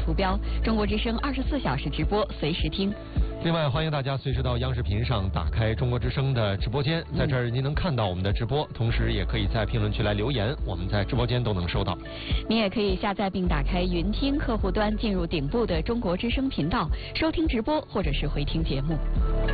图标。中国之声24小时直播，随时听。 另外，欢迎大家随时到央视频上打开中国之声的直播间，在这儿您能看到我们的直播，同时也可以在评论区来留言，我们在直播间都能收到。 您也可以下载并打开云听客户端，进入顶部的中国之声频道，收听直播或者是回听节目。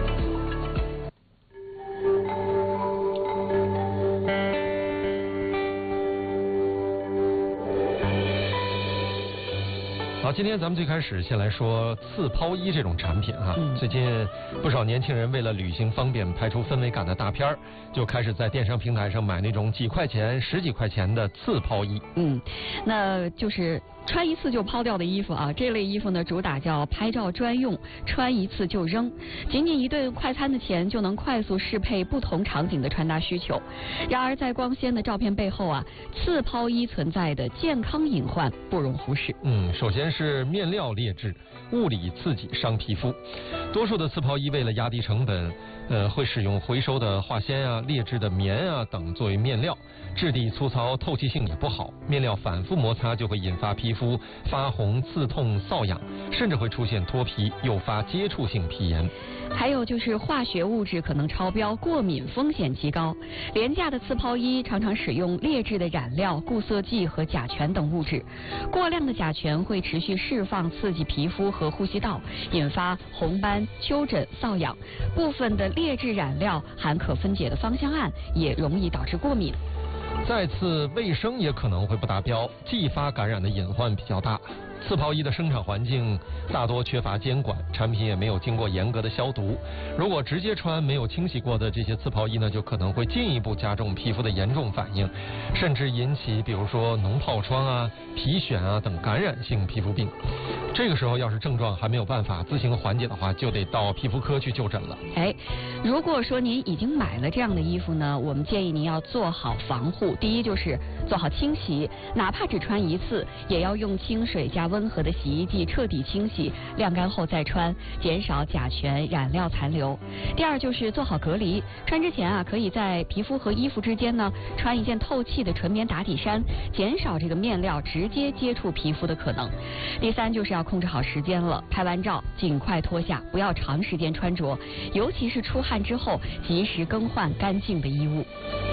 好，今天咱们最开始先来说刺抛衣这种产品啊。最近不少年轻人为了旅行方便、拍出氛围感的大片儿，就开始在电商平台上买那种几块钱、十几块钱的刺抛衣。 那就是穿一次就抛掉的衣服啊。这类衣服呢，主打叫拍照专用，穿一次就扔。仅仅一顿快餐的钱就能快速适配不同场景的穿搭需求。然而，在光鲜的照片背后啊，刺抛衣存在的健康隐患不容忽视。 首先是面料劣质，物理刺激伤皮肤。多数的刺抛衣为了压低成本，会使用回收的化纤啊、劣质的棉啊等作为面料，质地粗糙，透气性也不好。面料反复摩擦就会引发皮肤发红、刺痛、瘙痒，甚至会出现脱皮，诱发接触性皮炎。 还有就是化学物质可能超标，过敏风险极高。廉价的刺抛衣常常使用劣质的染料、固色剂和甲醛等物质，过量的甲醛会持续释放，刺激皮肤和呼吸道，引发红斑、丘疹、瘙痒。部分的劣质染料含可分解的芳香胺，也容易导致过敏。 再次，卫生也可能会不达标，继发感染的隐患比较大。刺抛衣的生产环境大多缺乏监管，产品也没有经过严格的消毒。如果直接穿没有清洗过的这些刺抛衣呢，就可能会进一步加重皮肤的严重反应，甚至引起比如说脓疱疮啊、皮癣啊等感染性皮肤病。这个时候要是症状还没有办法自行缓解的话，就得到皮肤科去就诊了。 如果说您已经买了这样的衣服呢，我们建议您要做好防护。第一就是做好清洗，哪怕只穿一次，也要用清水加温和的洗衣剂彻底清洗，晾干后再穿，减少甲醛染料残留。第二就是做好隔离，穿之前啊，可以在皮肤和衣服之间呢穿一件透气的纯棉打底衫，减少这个面料直接接触皮肤的可能。第三就是要控制好时间了，拍完照尽快脱下，不要长时间穿着，尤其是出汗之后及时更换干净的衣物。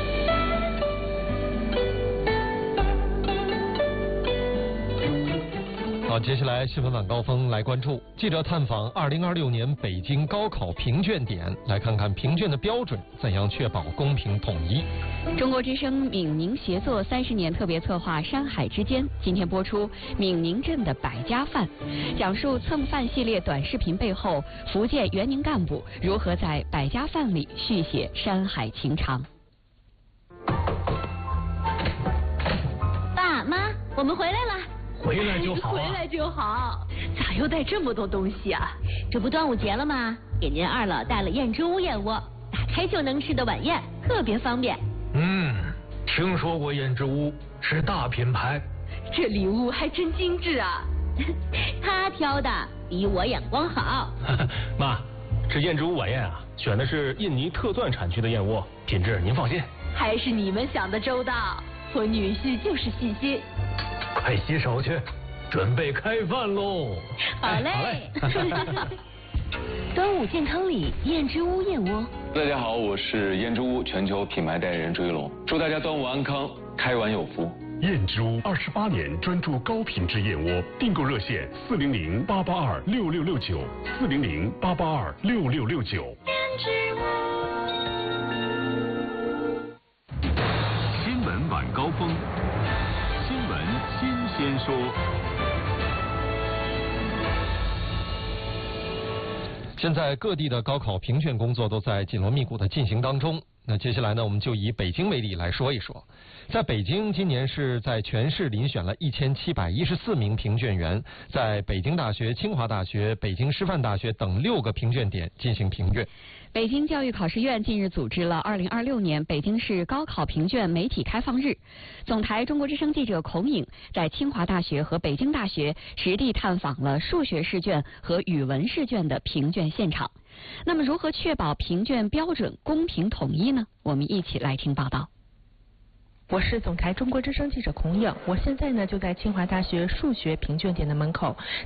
好，接下来新闻晚高峰来关注记者探访2026年北京高考评卷点，来看看评卷的标准怎样确保公平统一。 中国之声闽宁协作30年特别策划《山海之间》今天播出闽宁镇的百家饭，讲述蹭饭系列短视频背后福建援宁干部如何在百家饭里续写山海情长。 爸妈，我们回来了。 回来就好啊！ 回来就好，咋又带这么多东西啊？这不端午节了吗？给您二老带了燕之屋燕窝，打开就能吃的晚宴，特别方便。 听说过燕之屋，是大品牌。 这礼物还真精致啊！他挑的比我眼光好。 妈，这燕之屋晚宴啊，选的是印尼特钻产区的燕窝，品质您放心。 还是你们想的周到，我女婿就是细心。 快洗手去，准备开饭喽！ 好嘞。端午健康礼，燕之屋燕窝。 大家好，我是燕之屋全球品牌代言人朱一龙，祝大家端午安康，开碗有福。 燕之屋28年专注高品质燕窝，订购热线400-882-6669，400-882-6669。 新闻晚高峰。新闻新鲜说。 现在各地的高考评卷工作都在紧锣密鼓的进行当中。那接下来呢，我们就以北京为例来说一说。在北京，今年是在全市遴选了1714名评卷员，在北京大学、清华大学、北京师范大学等6个评卷点进行评卷。 北京教育考试院近日组织了2026年北京市高考评卷媒体开放日。总台中国之声记者孔颖在清华大学和北京大学实地探访了数学试卷和语文试卷的评卷现场。那么，如何确保评卷标准公平统一呢？我们一起来听报道。 我是总台中国之声记者孔颖，我现在呢就在清华大学数学评卷点的门口，